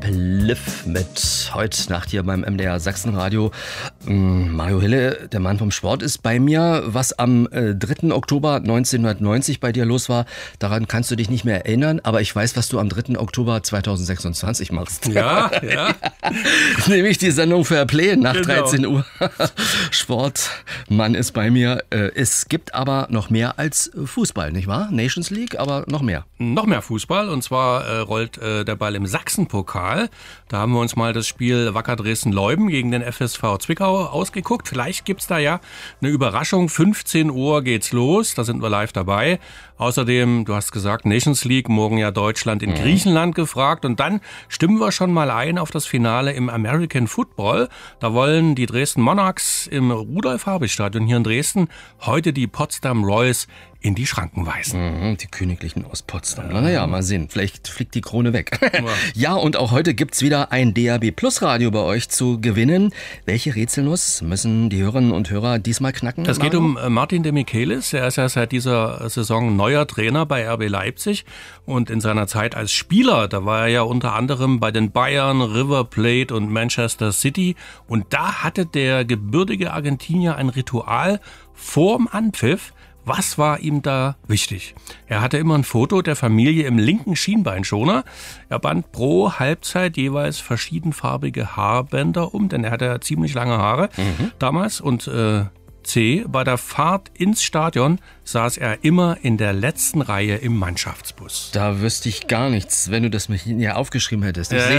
Liv mit heute Nacht hier beim MDR Sachsenradio. Mario Hille, der Mann vom Sport, ist bei mir. Was am 3. Oktober 1990 bei dir los war, daran kannst du dich nicht mehr erinnern, aber ich weiß, was du am 3. Oktober 2026 machst. Ja. Nämlich die Sendung Fair Play nach Genau. 13 Uhr. Sportmann ist bei mir. Es gibt aber noch mehr als Fußball, nicht wahr? Nations League, aber noch mehr. Noch mehr Fußball, und zwar rollt der Ball im Sachsenpokal. Da haben wir uns mal das Spiel Wacker Dresden-Leuden gegen den FSV Zwickau ausgeguckt. Vielleicht gibt's da ja eine Überraschung. 15 Uhr geht's los, da sind wir live dabei. Außerdem, du hast gesagt, Nations League, morgen ja Deutschland in Griechenland gefragt. Und dann stimmen wir schon mal ein auf das Finale im American Football. Da wollen die Dresden Monarchs im Rudolf-Habich-Stadion hier in Dresden heute die Potsdam Royals in die Schranken weisen. Die Königlichen aus Potsdam. Naja, mal sehen. Vielleicht fliegt die Krone weg. Ja, und auch heute gibt's wieder ein DAB Plus Radio bei euch zu gewinnen. Welche Rätselnuss müssen die Hörerinnen und Hörer diesmal knacken? Es geht um Martin de Michelis. Er ist ja seit dieser Saison neuer Trainer bei RB Leipzig. Und in seiner Zeit als Spieler, da war er ja unter anderem bei den Bayern, River Plate und Manchester City. Und da hatte der gebürtige Argentinier ein Ritual vorm Anpfiff. Was war ihm da wichtig? Er hatte immer ein Foto der Familie im linken Schienbeinschoner. Er band pro Halbzeit jeweils verschiedenfarbige Haarbänder um, denn er hatte ja ziemlich lange Haare damals. Und C, bei der Fahrt ins Stadion saß er immer in der letzten Reihe im Mannschaftsbus. Da wüsste ich gar nichts, wenn du das mir hier aufgeschrieben hättest. Das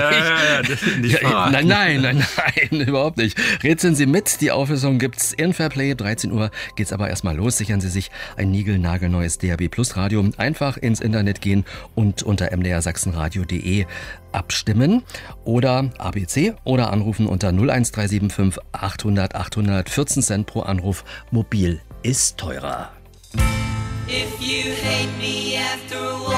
Nein, überhaupt nicht. Rätseln Sie mit, die Auflösung gibt's in Fairplay. 13 Uhr geht's aber erstmal los. Sichern Sie sich ein niegelnagelneues DAB Plus Radio. Einfach ins Internet gehen und unter mdrsachsenradio.de abstimmen oder ABC oder anrufen unter 01375 800 800, 14 Cent pro Anruf. Mobil ist teurer. If you hate me after a while